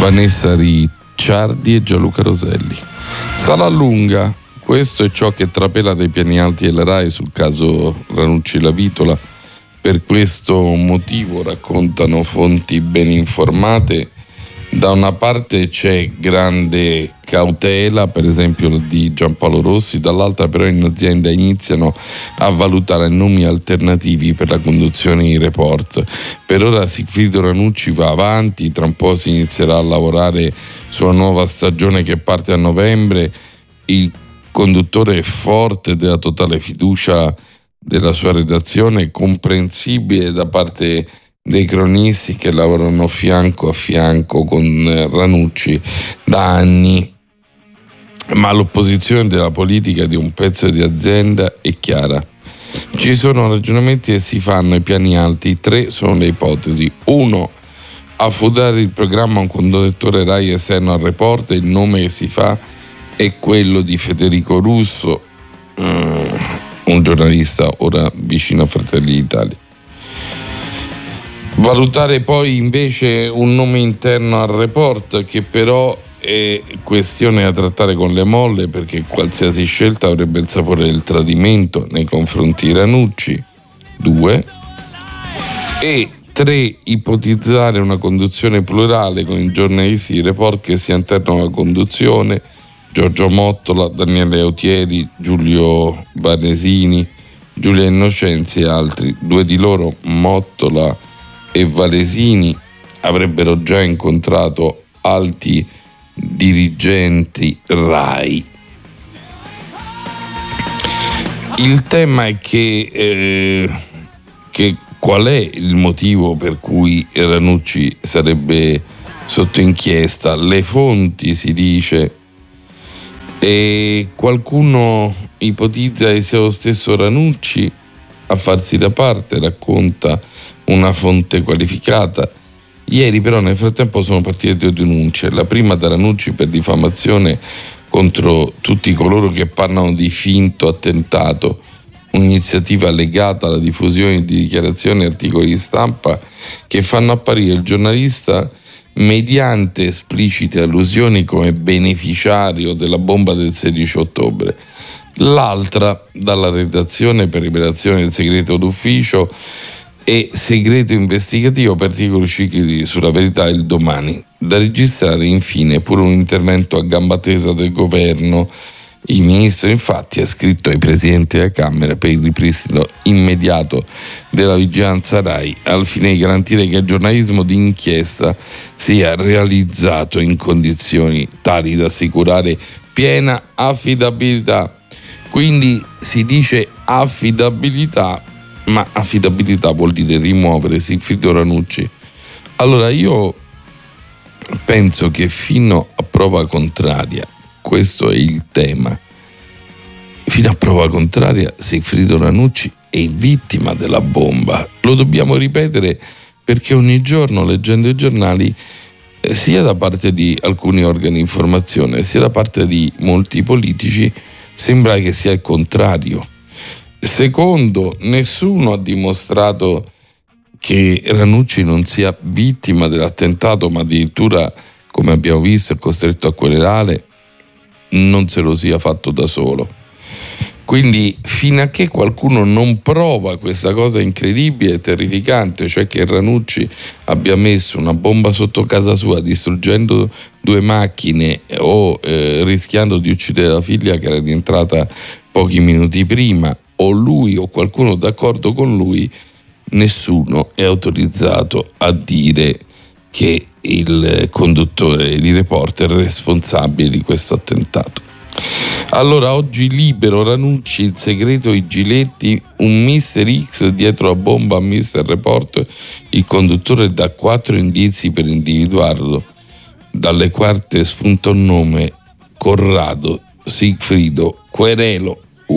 Vanessa Ricciardi e Gianluca Roselli. Sarà lunga, questo è ciò che trapela dai piani alti della Rai sul caso Ranucci-La Vitola. Per questo motivo, raccontano fonti ben informate, da una parte c'è grande cautela, per esempio di Giampaolo Rossi, dall'altra però in azienda iniziano a valutare nomi alternativi per la conduzione di Report. Per ora Sigfrido Ranucci va avanti, tra un po' si inizierà a lavorare sulla nuova stagione che parte a novembre. Il conduttore è forte della totale fiducia della sua redazione, comprensibile da parte dei cronisti che lavorano fianco a fianco con Ranucci da anni, ma l'opposizione della politica di un pezzo di azienda è chiara. Ci sono ragionamenti che si fanno ai piani alti, 3 sono le ipotesi. 1, affidare il programma a un conduttore Rai esterno al Report. Il nome che si fa è quello di Federico Russo, un giornalista ora vicino a Fratelli d'Italia. Valutare poi invece un nome interno al Report, che però è questione da trattare con le molle, perché qualsiasi scelta avrebbe il sapore del tradimento nei confronti di Ranucci. 2. E 3, ipotizzare una conduzione plurale con i giornalisti di Report che si alternano alla conduzione: Giorgio Mottola, Daniele Autieri, Giulio Varesini, Giulia Innocenzi e altri. 2 di loro, Mottola e Varesini, avrebbero già incontrato alti dirigenti Rai. Il tema è che qual è il motivo per cui Ranucci sarebbe sotto inchiesta? Le fonti, si dice, e qualcuno ipotizza che sia lo stesso Ranucci a farsi da parte, racconta una fonte qualificata. Ieri però nel frattempo sono partite 2 denunce, la prima da Ranucci per diffamazione contro tutti coloro che parlano di finto attentato, un'iniziativa legata alla diffusione di dichiarazioni e articoli di stampa che fanno apparire il giornalista mediante esplicite allusioni come beneficiario della bomba del 16 ottobre. L'altra dalla redazione per rivelazione del segreto d'ufficio e segreto investigativo per articoli usciti sulla Verità e il Domani. Da registrare infine pure un intervento a gamba tesa del governo. Il ministro infatti ha scritto ai presidenti della Camera per il ripristino immediato della vigilanza Rai al fine di garantire che il giornalismo di inchiesta sia realizzato in condizioni tali da assicurare piena affidabilità. Quindi si dice affidabilità, ma affidabilità vuol dire rimuovere Sigfrido Ranucci. Allora io penso che fino a prova contraria, questo è il tema, fino a prova contraria Sigfrido Ranucci è vittima della bomba. Lo dobbiamo ripetere perché ogni giorno, leggendo i giornali, sia da parte di alcuni organi di informazione sia da parte di molti politici, sembra che sia il contrario. Secondo, nessuno ha dimostrato che Ranucci non sia vittima dell'attentato, ma addirittura, come abbiamo visto, è costretto a querelare, non se lo sia fatto da solo. Quindi fino a che qualcuno non prova questa cosa incredibile e terrificante, cioè che Ranucci abbia messo una bomba sotto casa sua distruggendo 2 macchine o rischiando di uccidere la figlia che era rientrata pochi minuti prima, o lui o qualcuno d'accordo con lui, nessuno è autorizzato a dire che il conduttore di Report è responsabile di questo attentato. Allora oggi Libero: Ranucci, il segreto, i giletti, un Mister X dietro la bomba a Mister Report, il conduttore dà 4 indizi per individuarlo. Dalle quarte spunta un nome: Corrado Sigfrido Querelo.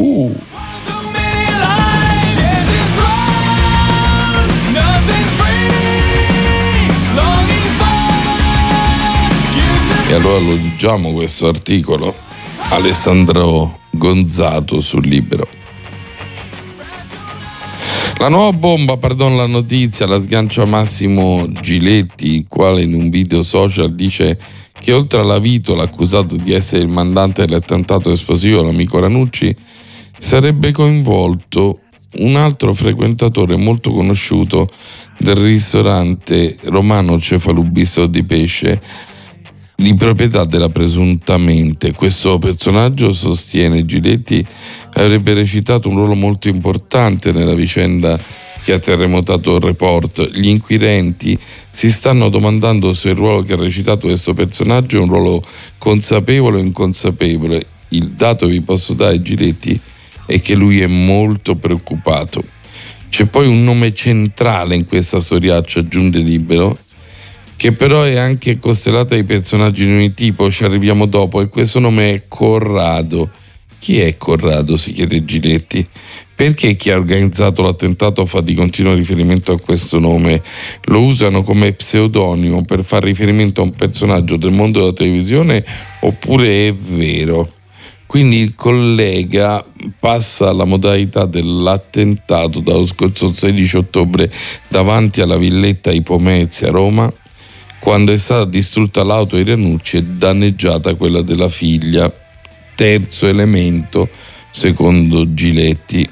E allora lo leggiamo questo articolo. Alessandro Gonzato sul Libero. La nuova bomba, pardon la notizia, la sgancia Massimo Giletti, il quale in un video social dice che oltre alla Vito, l'accusato di essere il mandante dell'attentato esplosivo, l'amico Ranucci, sarebbe coinvolto un altro frequentatore molto conosciuto del ristorante romano Cefalubistro di Pesce, di proprietà della presuntamente. Questo personaggio, sostiene Giletti, avrebbe recitato un ruolo molto importante nella vicenda che ha terremotato il report. Gli inquirenti si stanno domandando se il ruolo che ha recitato questo personaggio è un ruolo consapevole o inconsapevole. Il dato vi posso dare, Giletti, è che lui è molto preoccupato. C'è poi un nome centrale in questa storiaccia, aggiunge Libero, che però è anche costellata di personaggi di ogni tipo, ci arriviamo dopo, e questo nome è Corrado. Chi è Corrado? Si chiede Giletti. Perché chi ha organizzato l'attentato fa di continuo riferimento a questo nome? Lo usano come pseudonimo per far riferimento a un personaggio del mondo della televisione oppure è vero? Quindi il collega passa alla modalità dell'attentato dallo scorso 16 ottobre davanti alla villetta Ipomezia a Roma, quando è stata distrutta l'auto di Ranucci e danneggiata quella della figlia. Terzo elemento, secondo Giletti.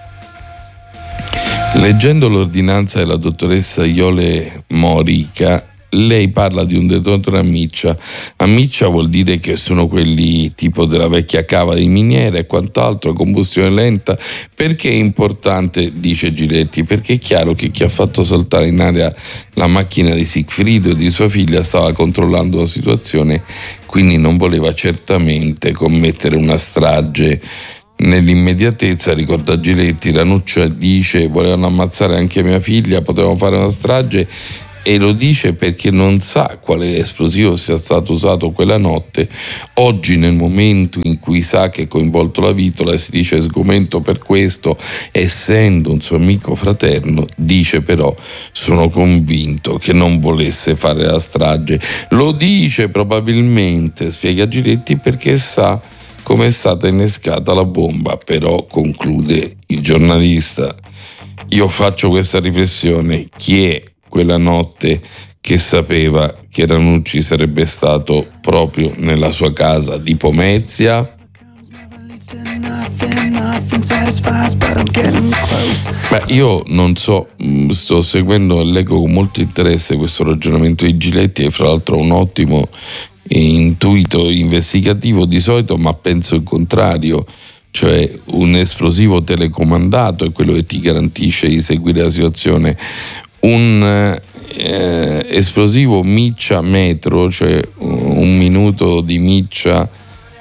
Leggendo l'ordinanza della dottoressa Iole Morica, lei parla di un detonatore a miccia. A miccia vuol dire che sono quelli tipo della vecchia cava di miniera e quant'altro, combustione lenta. Perché è importante, dice Giletti? Perché è chiaro che chi ha fatto saltare in aria la macchina di Sigfrido e di sua figlia stava controllando la situazione, quindi non voleva certamente commettere una strage. Nell'immediatezza, ricorda Giletti, Ranucci dice: volevano ammazzare anche mia figlia, potevano fare una strage. E lo dice perché non sa quale esplosivo sia stato usato quella notte. Oggi, nel momento in cui sa che è coinvolto la Vitola e si dice sgomento per questo, essendo un suo amico fraterno, dice però: sono convinto che non volesse fare la strage. Lo dice probabilmente, spiega Giletti, perché sa come è stata innescata la bomba. Però, conclude il giornalista, io faccio questa riflessione: chi è quella notte che sapeva che Ranucci sarebbe stato proprio nella sua casa di Pomezia? Beh, io non so, sto seguendo e leggo con molto interesse questo ragionamento di Giletti, e fra l'altro un ottimo intuito investigativo di solito, ma penso il contrario. Cioè, un esplosivo telecomandato è quello che ti garantisce di seguire la situazione. Un esplosivo miccia metro, cioè un minuto di miccia,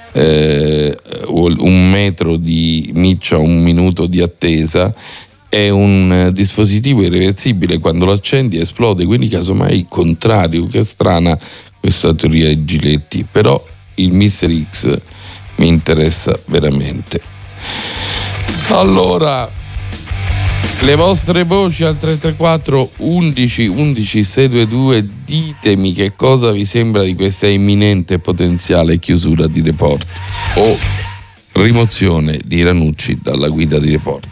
un metro di miccia, un minuto di attesa, è un dispositivo irreversibile, quando lo accendi esplode, quindi casomai il contrario. Che strana questa teoria di Giletti, però il Mister X mi interessa veramente. Allora, le vostre voci al 334 11 11 622, ditemi che cosa vi sembra di questa imminente potenziale chiusura di Report o rimozione di Ranucci dalla guida di Report.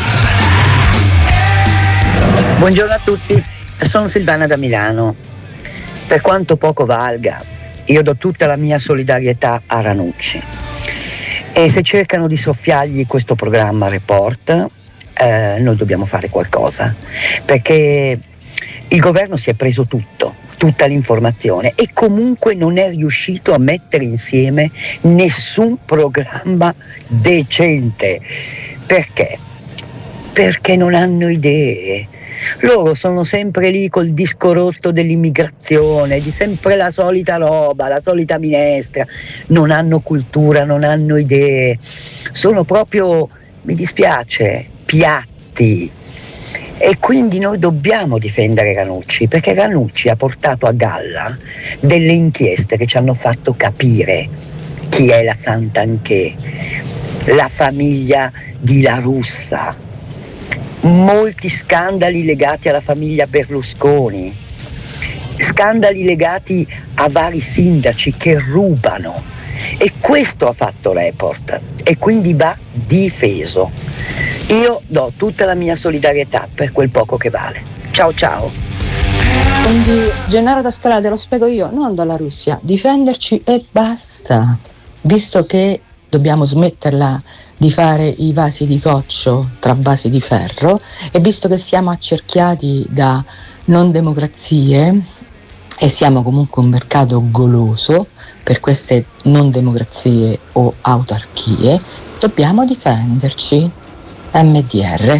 Buongiorno a tutti, sono Silvana da Milano. Per quanto poco valga, io do tutta la mia solidarietà a Ranucci, e se cercano di soffiargli questo programma Report, noi dobbiamo fare qualcosa, perché il governo si è preso tutta l'informazione, e comunque non è riuscito a mettere insieme nessun programma decente. Perché? Perché non hanno idee. Loro sono sempre lì col disco rotto dell'immigrazione, di sempre la solita roba, la solita minestra. Non hanno cultura, non hanno idee, sono proprio, mi dispiace, piatti. E quindi noi dobbiamo difendere Ranucci, perché Ranucci ha portato a galla delle inchieste che ci hanno fatto capire chi è la Santanchè, la famiglia di La Russa, molti scandali legati alla famiglia Berlusconi, scandali legati a vari sindaci che rubano. E questo ha fatto Report, e quindi va difeso. Io do tutta la mia solidarietà per quel poco che vale. Ciao ciao. Quindi Gennaro D'Ascalate, lo spiego io, non dalla Russia, difenderci e basta, visto che dobbiamo smetterla di fare i vasi di coccio tra vasi di ferro, e visto che siamo accerchiati da non democrazie e siamo comunque un mercato goloso per queste non democrazie o autarchie, dobbiamo difenderci. MDR.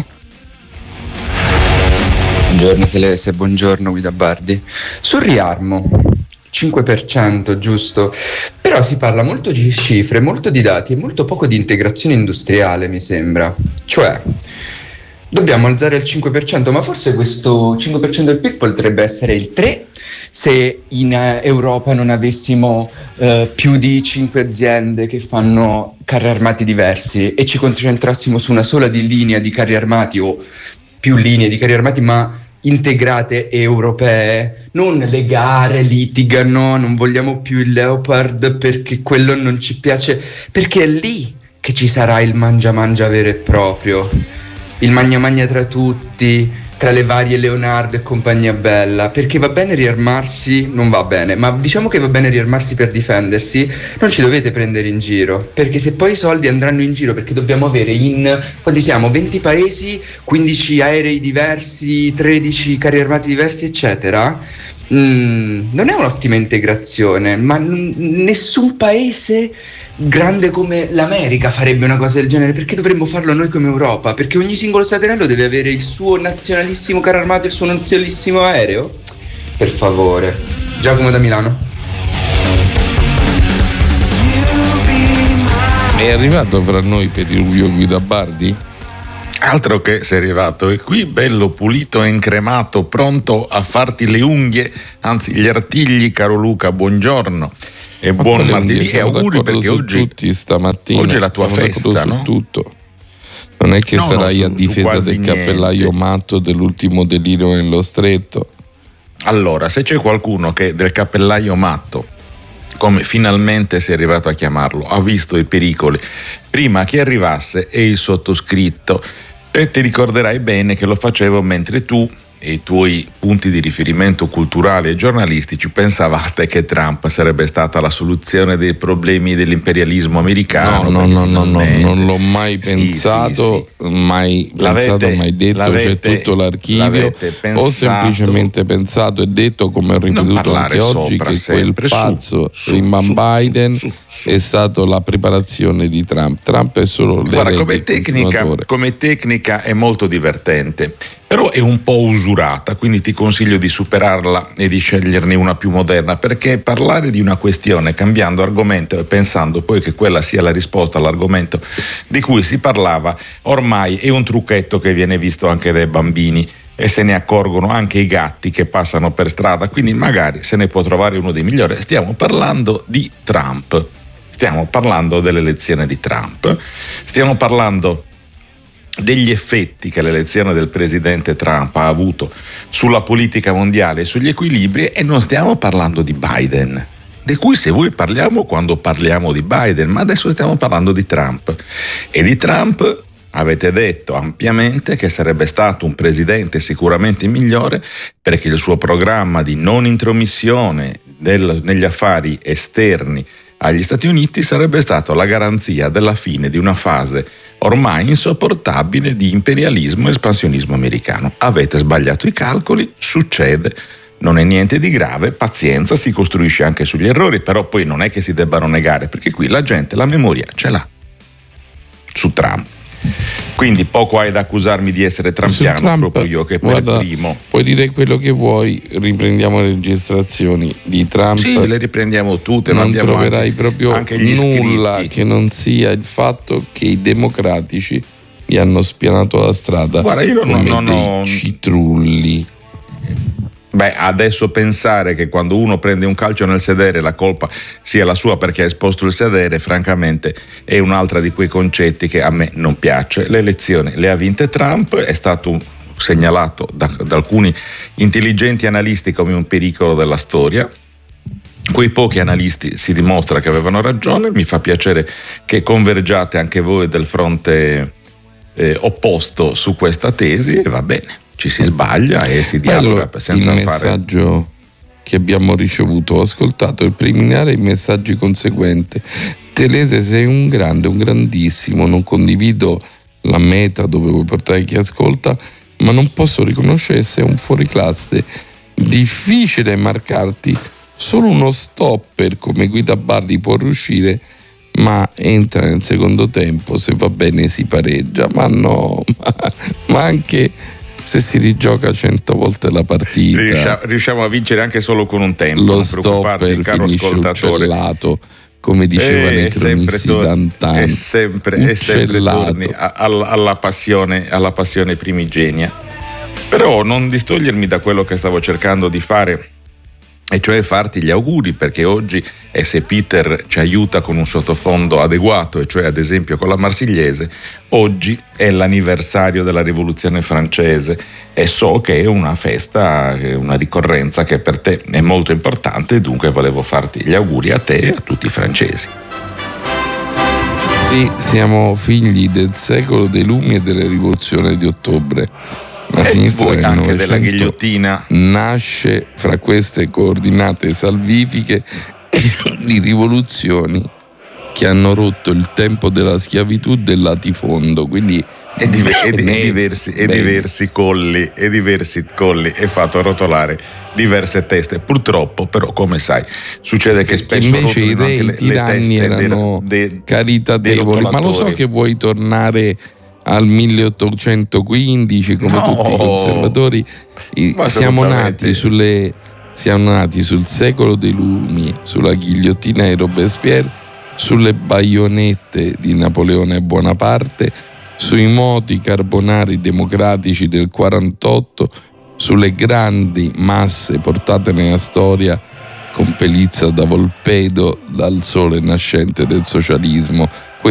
Buongiorno Telese, buongiorno Guida Bardi. Sul riarmo, 5% giusto, però si parla molto di cifre, molto di dati e molto poco di integrazione industriale, mi sembra. Cioè, dobbiamo alzare il 5%, ma forse questo 5% del PIL potrebbe essere il 3% se in Europa non avessimo più di 5 aziende che fanno carri armati diversi e ci concentrassimo su una sola linea di carri armati o più linee di carri armati ma integrate europee. Non le gare litigano, non vogliamo più il Leopard perché quello non ci piace, perché è lì che ci sarà il mangia vero e proprio, il magna tra tutti, tra le varie Leonardo e compagnia bella. Perché va bene riarmarsi, non va bene, ma diciamo che va bene riarmarsi per difendersi, non ci dovete prendere in giro, perché se poi i soldi andranno in giro, perché dobbiamo avere in, quanti siamo, 20 paesi, 15 aerei diversi, 13 carri armati diversi eccetera, non è un'ottima integrazione, ma nessun paese grande come l'America farebbe una cosa del genere. Perché dovremmo farlo noi come Europa? Perché ogni singolo staterello deve avere il suo nazionalissimo carro armato e il suo nazionalissimo aereo? Per favore. Giacomo da Milano. È arrivato fra noi per il Rubio Guida Bardi? Altro che sei arrivato, e qui bello pulito e incremato, pronto a farti le unghie, anzi gli artigli, caro Luca, buongiorno e buon martedì e auguri, perché oggi è la tua festa, no? Su tutto. Non è che sarai a difesa del cappellaio matto dell'ultimo delirio nello stretto. Allora, se c'è qualcuno che del cappellaio matto, come finalmente sei arrivato a chiamarlo, ha visto i pericoli prima che arrivasse, è il sottoscritto. E ti ricorderai bene che lo facevo mentre tu e i tuoi punti di riferimento culturali e giornalistici pensavate che Trump sarebbe stata la soluzione dei problemi dell'imperialismo americano. No, non l'ho mai pensato, mai detto, c'è tutto l'archivio. Ho semplicemente pensato e detto, come ho ripetuto anche oggi, che quel pazzo Rimman Biden è stato la preparazione di Trump. Trump è solo come tecnica è molto divertente, però è un po' usurata, quindi ti consiglio di superarla e di sceglierne una più moderna, perché parlare di una questione cambiando argomento e pensando poi che quella sia la risposta all'argomento di cui si parlava ormai è un trucchetto che viene visto anche dai bambini e se ne accorgono anche i gatti che passano per strada, quindi magari se ne può trovare uno dei migliori. Stiamo parlando di Trump, stiamo parlando dell'elezione di Trump, stiamo parlando degli effetti che l'elezione del presidente Trump ha avuto sulla politica mondiale e sugli equilibri, e non stiamo parlando di Biden, di cui se vuoi parliamo quando parliamo di Biden, ma adesso stiamo parlando di Trump. E di Trump avete detto ampiamente che sarebbe stato un presidente sicuramente migliore perché il suo programma di non intromissione negli affari esterni agli Stati Uniti sarebbe stato la garanzia della fine di una fase ormai insopportabile di imperialismo e espansionismo americano. Avete sbagliato i calcoli, succede, non è niente di grave, pazienza, si costruisce anche sugli errori, però poi non è che si debbano negare, perché qui la gente la memoria ce l'ha su Trump. Quindi poco hai da accusarmi di essere trumpiano, Trump, proprio io che per primo. Puoi dire quello che vuoi, riprendiamo le registrazioni di Trump. Sì, le riprendiamo tutte. Non troverai proprio anche nulla iscritti che non sia il fatto che i democratici gli hanno spianato la strada. Guarda, io non dei citrulli. Beh, adesso pensare che quando uno prende un calcio nel sedere la colpa sia la sua perché ha esposto il sedere, francamente è un'altra di quei concetti che a me non piace. Le elezioni le ha vinte Trump, è stato segnalato da alcuni intelligenti analisti come un pericolo della storia. Quei pochi analisti si dimostra che avevano ragione. Mi fa piacere che convergiate anche voi del fronte opposto su questa tesi, e va bene, ci si sbaglia e si dialoga senza il messaggio che abbiamo ricevuto, ho ascoltato il preliminare e i messaggi conseguenti. Telese, sei un grande, un grandissimo, non condivido la meta dove vuoi portare chi ascolta, ma non posso riconoscere se è un fuoriclasse. Difficile marcarti, solo uno stopper come Guida Bardi può riuscire, ma entra nel secondo tempo, se va bene si pareggia, ma no, ma anche se si rigioca 100 volte la partita riusciamo a vincere anche solo con un tempo. Lo stopper finisce uccellato, come diceva nei cronisti d'antan, è sempre torni alla passione primigenia. Però non distogliermi da quello che stavo cercando di fare, e cioè farti gli auguri, perché oggi, e se Peter ci aiuta con un sottofondo adeguato, e cioè ad esempio con la Marsigliese, oggi è l'anniversario della Rivoluzione francese, e so che è una festa, una ricorrenza che per te è molto importante, dunque volevo farti gli auguri a te e a tutti i francesi. Sì, siamo figli del secolo dei lumi e della rivoluzione di ottobre. La sinistra del anche della ghigliottina nasce fra queste coordinate salvifiche di rivoluzioni che hanno rotto il tempo della schiavitù del latifondo, quindi diversi colli e fatto rotolare diverse teste. Purtroppo, però, come sai, succede che spesso invece i re, i tiranni erano caritatevoli. Ma lo so che vuoi tornare al 1815 come tutti i conservatori. Siamo nati sul secolo dei lumi, sulla ghigliottina di Robespierre, sulle baionette di Napoleone Bonaparte, sui moti carbonari democratici del 48, sulle grandi masse portate nella storia con pelizza da Volpedo dal sole nascente del socialismo.